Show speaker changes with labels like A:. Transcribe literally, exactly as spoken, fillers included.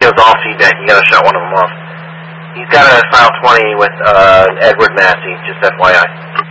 A: gives all feedback. You got to shut one of them off. He's got a Final twenty with uh, Edward Massey, just F Y I.